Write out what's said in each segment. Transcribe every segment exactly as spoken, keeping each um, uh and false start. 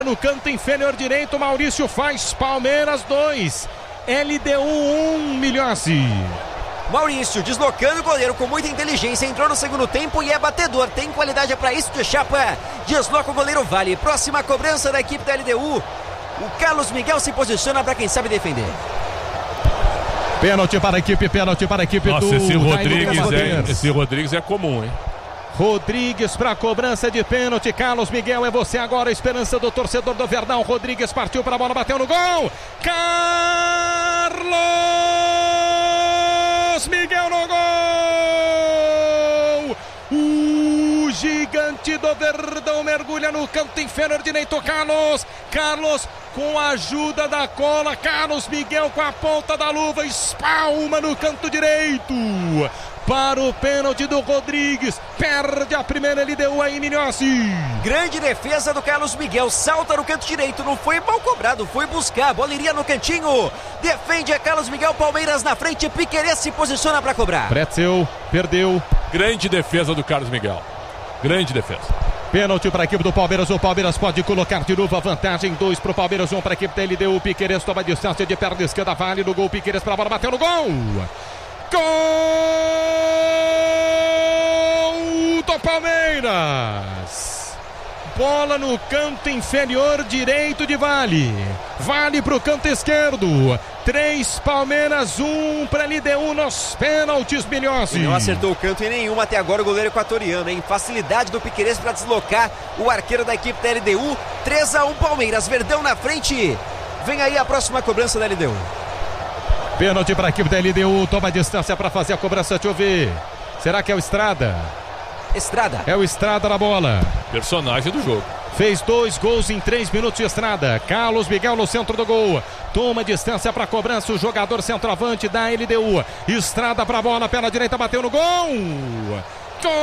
No canto inferior direito, Maurício faz. Palmeiras dois, L D U um, Milhossi. Maurício deslocando o goleiro com muita inteligência, entrou no segundo tempo e é batedor, tem qualidade para isso de chapa. Desloca o goleiro Vale. Próxima cobrança da equipe da L D U. O Carlos Miguel se posiciona para quem sabe defender. Pênalti para a equipe, pênalti para a equipe. Nossa, do esse Rodrigues, é, esse Rodrigues é comum, hein? Rodrigues para a cobrança de pênalti. Carlos Miguel, é você agora, a esperança do torcedor do Verdão. Rodrigues partiu para a bola, bateu no gol. Carlos Miguel no gol. O gigante do Verdão mergulha no canto inferior direito. Carlos, Carlos com a ajuda da cola. Carlos Miguel com a ponta da luva, espalma no canto direito para o pênalti do Rodrigues. Perde a primeira, ele deu aí, Milhossi. Grande defesa do Carlos Miguel, salta no canto direito, não foi mal cobrado, foi buscar, a bola iria no cantinho. Defende a Carlos Miguel, Palmeiras na frente, Piquerez se posiciona para cobrar. Pretzel, perdeu. Grande defesa do Carlos Miguel, grande defesa. Pênalti para a equipe do Palmeiras. O Palmeiras pode colocar de novo a vantagem. Dois para o Palmeiras, um para a equipe da L D U. Piquerez toma a distância de perna esquerda, Vale no gol. Piquerez para a bola, bateu no gol. Gol do Palmeiras. Bola no canto inferior direito de Vale. Vale para o canto esquerdo. Três Palmeiras, um para L D U nos pênaltis, Milhossi. Não acertou o canto em nenhuma até agora o goleiro equatoriano, hein? Facilidade do Piquerez para deslocar o arqueiro da equipe da L D U. três a um Palmeiras, Verdão na frente. Vem aí a próxima cobrança da L D U. Pênalti para a equipe da L D U, toma a distância para fazer a cobrança, deixa eu ver. Será que é o Estrada? Estrada. É o Estrada na bola. Personagem do jogo. Fez dois gols em três minutos de Estrada. Carlos Miguel no centro do gol. Toma distância para a cobrança o jogador centroavante da L D U. Estrada para a bola, perna direita, bateu no gol. Gol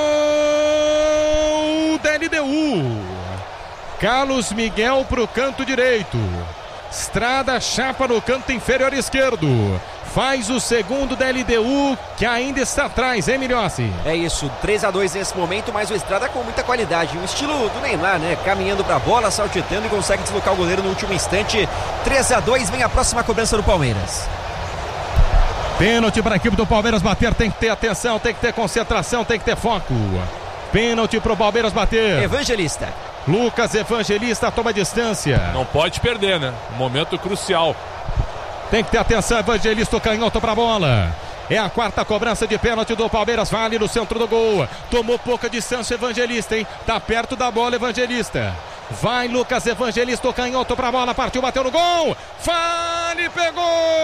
da L D U. Carlos Miguel para o canto direito. Estrada chapa no canto inferior esquerdo. Faz o segundo da L D U, que ainda está atrás, hein, Milhossi? É isso, três a dois nesse momento, mas o Estrada com muita qualidade. O estilo do Neymar, né? Caminhando para a bola, saltitando e consegue deslocar o goleiro no último instante. três a dois, vem a próxima cobrança do Palmeiras. Pênalti para a equipe do Palmeiras bater, tem que ter atenção, tem que ter concentração, tem que ter foco. Pênalti para o Palmeiras bater. Evangelista. Lucas Evangelista toma distância. Não pode perder, né? Um momento crucial. Tem que ter atenção, Evangelista, canhoto para a bola. É a quarta cobrança de pênalti do Palmeiras, Vale no centro do gol. Tomou pouca distância, Evangelista, hein? Tá perto da bola, Evangelista. Vai Lucas Evangelista, canhoto para a bola, partiu, bateu no gol. Vale, pegou!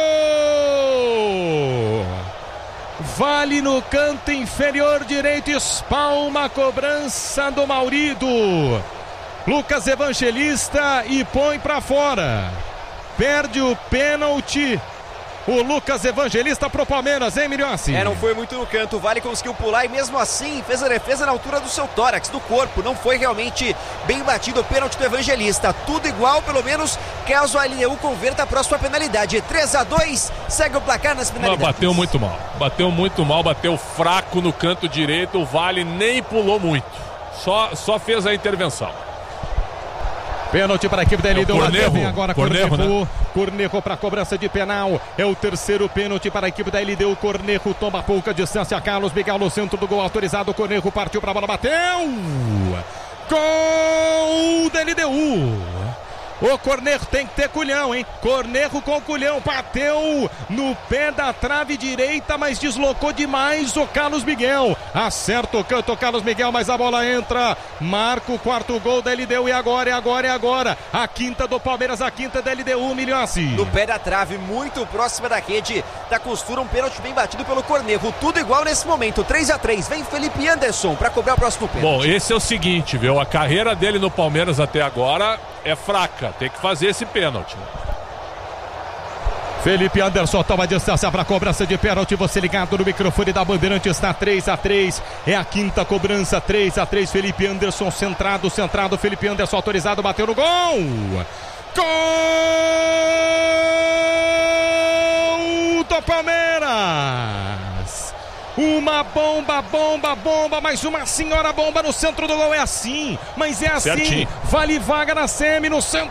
Vale no canto inferior direito, espalma a cobrança do Maurido. Lucas Evangelista e põe para fora. Perde o pênalti o Lucas Evangelista pro Palmeiras, hein, Milhossi? É, não foi muito no canto, o Vale conseguiu pular e mesmo assim fez a defesa na altura do seu tórax, do corpo. Não foi realmente bem batido o pênalti do Evangelista. Tudo igual, pelo menos, caso a L D U converta a próxima penalidade. três a dois, segue o placar nas penalidades. Não, bateu muito mal, bateu muito mal, bateu fraco no canto direito. O Vale nem pulou muito, só, só fez a intervenção. Pênalti para a equipe da L D U. É Vem agora Cornejo, Cornejo, né? Cornejo para a cobrança de penal. É o terceiro pênalti para a equipe da L D U. Cornejo toma pouca distância. Carlos Miguel no centro do gol autorizado. Cornejo partiu para a bola, bateu. Gol da L D U. O Cornejo tem que ter culhão, hein? Cornejo com culhão, bateu no pé da trave direita, mas deslocou demais o Carlos Miguel. Acerta o canto o Carlos Miguel, mas a bola entra. Marca o quarto gol da L D U e agora, é agora, é agora. A quinta do Palmeiras, a quinta da L D U, Milhossi. No pé da trave, muito próxima da rede da costura, um pênalti bem batido pelo Cornejo. Tudo igual nesse momento, três a três. Vem Felipe Anderson para cobrar o próximo pênalti. Bom, esse é o seguinte, viu? A carreira dele no Palmeiras até agora é fraca, tem que fazer esse pênalti. Felipe Anderson toma distância para a cobrança de pênalti. Você ligado no microfone da Bandeirante, está três a três. É a quinta cobrança, três a três. Felipe Anderson centrado, centrado. Felipe Anderson autorizado, bateu no gol. Gol do Palmeiras. Uma bomba, bomba, bomba, mais uma senhora bomba no centro do gol. É assim, mas é assim. Certinho. Vale vaga na semi no centro.